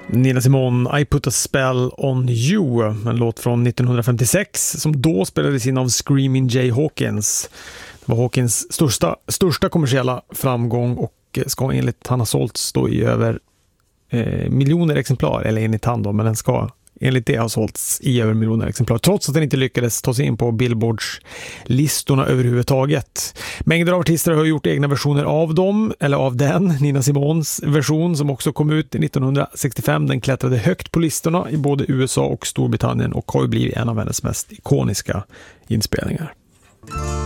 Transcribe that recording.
Nina Simone, I Put a Spell on You, en låt från 1956 som då spelades in av Screaming Jay Hawkins. Det var Hawkins största kommersiella framgång och ska enligt han ha sålts då i över miljoner exemplar, eller enligt han då, men den ska enligt det ha sålts i över miljoner exemplar, trots att den inte lyckades ta sig in på Billboards listorna överhuvudtaget. Mängder av artister har gjort egna versioner av dem, eller av den. Nina Simones version som också kom ut 1965, den klättrade högt på listorna i både USA och Storbritannien och har ju blivit en av hennes mest ikoniska inspelningar.